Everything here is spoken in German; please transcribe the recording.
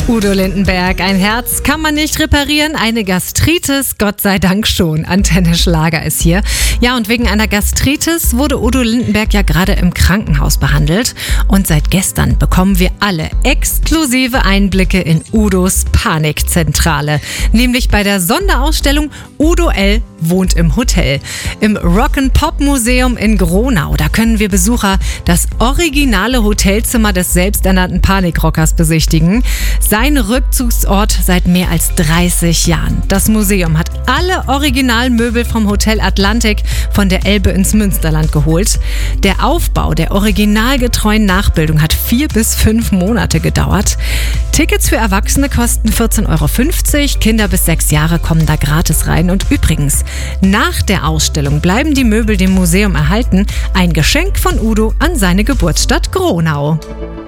Udo Lindenberg, ein Herz kann man nicht reparieren, eine Gastritis, Gott sei Dank schon. Antenne Schlager ist hier. Ja, und wegen einer Gastritis wurde Udo Lindenberg ja gerade im Krankenhaus behandelt. Und seit gestern bekommen wir alle exklusive Einblicke in Udos Panikzentrale. Nämlich bei der Sonderausstellung Udo L. wohnt im Hotel. Im Rock'n'Pop-Museum in Gronau, da können wir Besucher das originale Hotelzimmer des selbsternannten Panikrockers besichtigen. Sein Rückzugsort seit mehr als 30 Jahren. Das Museum hat alle Originalmöbel vom Hotel Atlantik von der Elbe ins Münsterland geholt. Der Aufbau der originalgetreuen Nachbildung hat 4 bis 5 Monate gedauert. Tickets für Erwachsene kosten 14,50 €, Kinder bis 6 Jahre kommen da gratis rein. Und übrigens, nach der Ausstellung bleiben die Möbel dem Museum erhalten. Ein Geschenk von Udo an seine Geburtsstadt Gronau.